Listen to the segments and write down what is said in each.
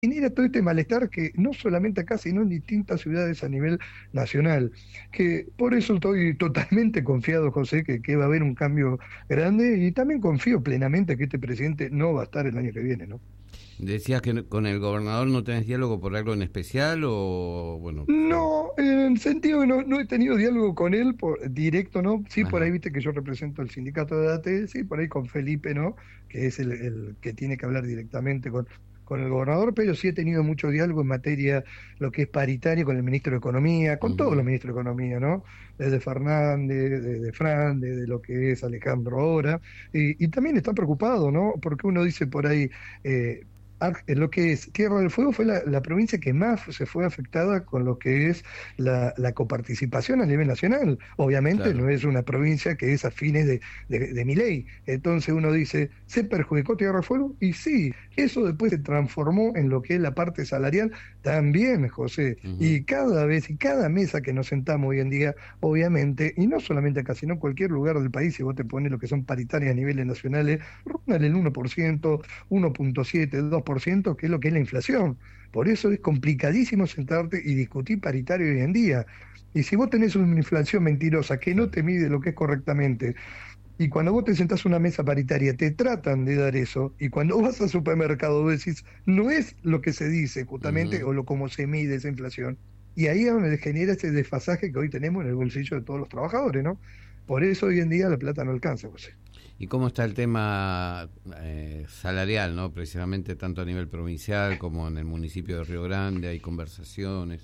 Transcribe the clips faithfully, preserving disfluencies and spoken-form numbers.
genera todo este malestar que no solamente acá, sino en distintas ciudades a nivel nacional. Que por eso estoy totalmente confiado, José, que, que va a haber un cambio grande y también confío plenamente que este presidente no va a estar el año que viene, ¿no? ¿Decías que no- con el gobernador no tenés diálogo por algo en especial o, bueno, por... No, en el sentido que no, no he tenido diálogo con él por, directo, ¿no? Sí, por ahí Ajá, viste que yo represento el sindicato de A T, sí, por ahí con Felipe, ¿no? Que es el, el que tiene que hablar directamente con, con el gobernador, pero sí he tenido mucho diálogo en materia, lo que es paritario con el ministro de Economía, con todos ujú, los ministros de Economía, ¿no? Desde Fernández, desde Fran, desde lo que es Alejandro ahora, y, y también están preocupados, ¿no? Porque uno dice por ahí, eh, Ar- en lo que es Tierra del Fuego fue la, la provincia que más se fue afectada con lo que es la, la coparticipación a nivel nacional. Obviamente claro. no es una provincia que es a fines de, de, de mi ley. Entonces uno dice, ¿se perjudicó Tierra del Fuego? Y sí, eso después se transformó en lo que es la parte salarial también, José. Ujú. Y cada vez y cada mesa que nos sentamos hoy en día, obviamente, y no solamente acá, sino en cualquier lugar del país, si vos te pones lo que son paritarias a niveles nacionales, rondan el uno por ciento, uno punto siete, dos por ciento, que es lo que es la inflación. Por eso es complicadísimo sentarte y discutir paritario hoy en día. Y si vos tenés una inflación mentirosa que no Claro. te mide lo que es correctamente, y cuando vos te sentás a una mesa paritaria te tratan de dar eso, y cuando vas al supermercado vos decís, no es lo que se dice justamente, Ujú. o lo como se mide esa inflación. Y ahí es donde genera ese desfasaje que hoy tenemos en el bolsillo de todos los trabajadores, ¿no? Por eso hoy en día la plata no alcanza, José. ¿Y cómo está el tema eh, salarial, no? Precisamente tanto a nivel provincial como en el municipio de Río Grande, hay conversaciones.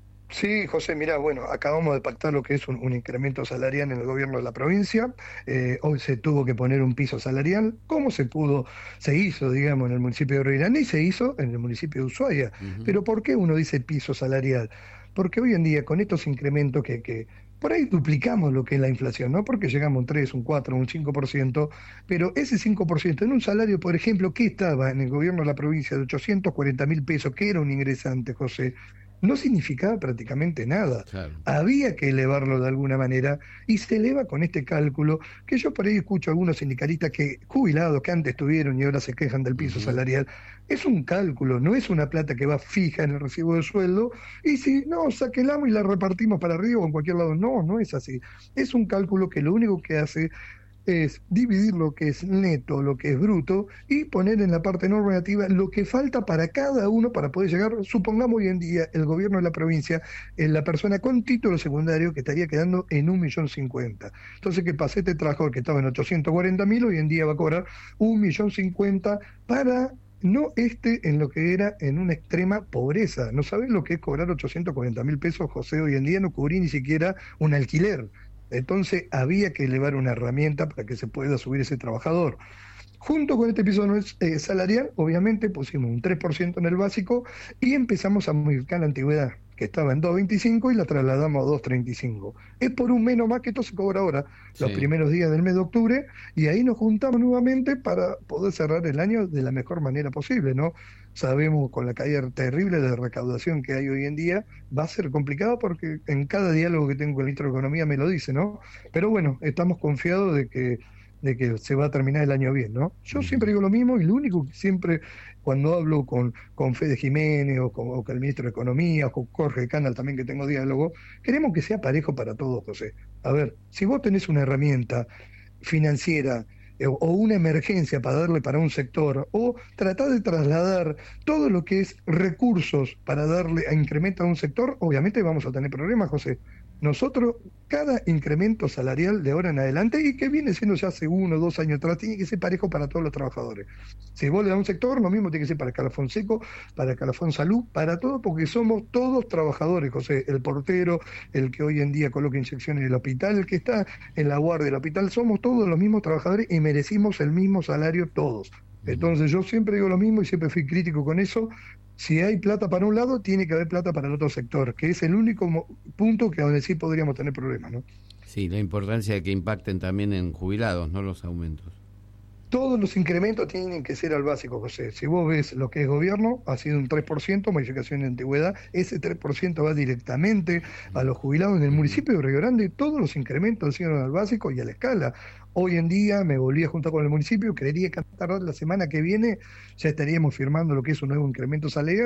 Sí, José, mirá, bueno, acabamos de pactar lo que es un, un incremento salarial en el gobierno de la provincia. Eh, hoy se tuvo que poner un piso salarial. ¿Cómo se pudo? Se hizo, digamos, en el municipio de Río Grande y se hizo en el municipio de Ushuaia. Ujú. Pero ¿por qué uno dice piso salarial? Porque hoy en día, con estos incrementos que, que por ahí duplicamos lo que es la inflación, ¿no? Porque llegamos a un tres, un cuatro, un cinco por ciento, pero ese cinco por ciento en un salario, por ejemplo, que estaba en el gobierno de la provincia de ochocientos cuarenta mil pesos, que era un ingresante, José, no significaba prácticamente nada. Claro. Había que elevarlo de alguna manera y se eleva con este cálculo que yo por ahí escucho a algunos sindicalistas que jubilados que antes tuvieron y ahora se quejan del piso Ujú. salarial. Es un cálculo, no es una plata que va fija en el recibo de sueldo y si no, saquelamos y la repartimos para arriba o en cualquier lado. No, no es así. Es un cálculo que lo único que hace es dividir lo que es neto, lo que es bruto, y poner en la parte normativa lo que falta para cada uno para poder llegar, supongamos hoy en día, el gobierno de la provincia, en la persona con título secundario que estaría quedando en un millón cincuenta. Entonces, ¿qué pasa? Este trabajador que estaba en ochocientos cuarenta mil, hoy en día va a cobrar un millón cincuenta para... No este en lo que era en una extrema pobreza. ¿No sabés lo que es cobrar ochocientos cuarenta mil pesos, José? Hoy en día no cubrí ni siquiera un alquiler. Entonces había que elevar una herramienta para que se pueda subir ese trabajador. Junto con este piso eh, salarial, obviamente pusimos un tres por ciento en el básico y empezamos a modificar la antigüedad, que estaba en dos punto veinticinco y la trasladamos a dos punto treinta y cinco. Es por un menos más que esto se cobra ahora, los Sí. primeros días del mes de octubre, y ahí nos juntamos nuevamente para poder cerrar el año de la mejor manera posible, ¿no? Sabemos con la caída terrible de recaudación que hay hoy en día, va a ser complicado porque en cada diálogo que tengo con el ministro de Economía me lo dice, ¿no? Pero bueno, estamos confiados de que de que se va a terminar el año bien, ¿no? Yo siempre Ujú. digo lo mismo y lo único que siempre cuando hablo con, con Fede Jiménez o con, o con el ministro de Economía o con Jorge Canal también que tengo diálogo, queremos que sea parejo para todos, José. A ver, si vos tenés una herramienta financiera eh, o una emergencia para darle para un sector, o tratar de trasladar todo lo que es recursos para darle a incremento a un sector, obviamente vamos a tener problemas, José. Nosotros, cada incremento salarial de ahora en adelante, y que viene siendo ya hace uno o dos años atrás, tiene que ser parejo para todos los trabajadores. Si vos le das a un sector, lo mismo tiene que ser para Calafón Seco, para Calafón Salud, para todo, porque somos todos trabajadores, José. El portero, el que hoy en día coloca inyecciones en el hospital, el que está en la guardia del hospital, somos todos los mismos trabajadores y merecimos el mismo salario todos. Ujú. Entonces yo siempre digo lo mismo y siempre fui crítico con eso. Si hay plata para un lado, tiene que haber plata para el otro sector, que es el único mo- punto que donde sí podríamos tener problemas, ¿no? Sí, la importancia de que impacten también en jubilados, no los aumentos. Todos los incrementos tienen que ser al básico, José. Si vos ves lo que es gobierno, ha sido un tres por ciento, modificación de antigüedad, ese tres por ciento va directamente a los jubilados en el Ujú. municipio de Río Grande, todos los incrementos han sido al básico y a la escala. Hoy en día me volví a juntar con el municipio, creería que a tardar la semana que viene ya estaríamos firmando lo que es un nuevo incremento salarial.